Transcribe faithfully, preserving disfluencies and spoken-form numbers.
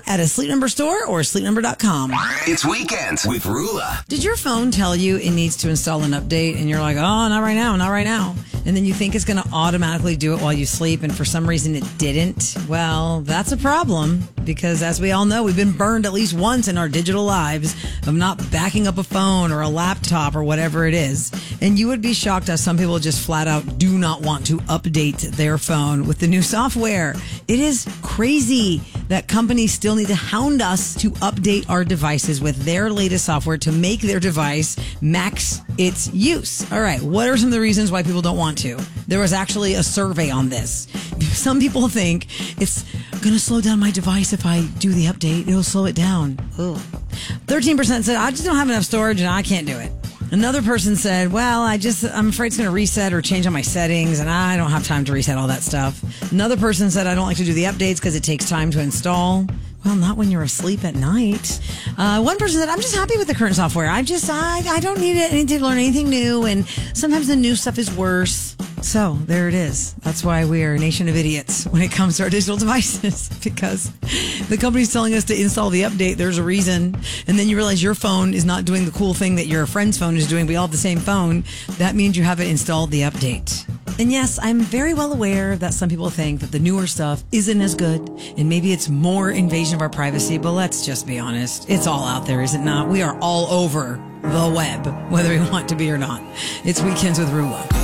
out at a Sleep Number store or sleep number dot com. It's Weekends with Rula. Did your phone tell you it needs to install an update and you're like, oh, not right now, not right now. And then you think it's going to automatically do it while you sleep and for some reason it didn't? Well, that's a problem because as we all know, we've been burned at least once in our digital lives of not backing up a phone or a laptop or whatever it is. And you would be shocked as some people just flat out do not want to update their phone with the new software. It is crazy that companies still need to hound us to update our devices with their latest software to make their device max its use. All right, what are some of the reasons why people don't want to? There was actually a survey on this. Some people think it's going to slow down my device if I do the update. It'll slow it down. Ugh. thirteen percent said, I just don't have enough storage and I can't do it. Another person said, well, I just, I'm afraid it's going to reset or change on my settings and I don't have time to reset all that stuff. Another person said, I don't like to do the updates because it takes time to install. Well, not when you're asleep at night. Uh, one person said, I'm just happy with the current software. I just, I, I don't need it. I need to learn anything new. And sometimes the new stuff is worse. So there it is. That's why we are a nation of idiots when it comes to our digital devices, because the company's telling us to install the update. There's a reason. And then you realize your phone is not doing the cool thing that your friend's phone is doing. We all have the same phone. That means you haven't installed the update. And yes, I'm very well aware that some people think that the newer stuff isn't as good and maybe it's more invasion of our privacy, but let's just be honest. It's all out there, is it not? We are all over the web, whether we want to be or not. It's Weekends with Rula.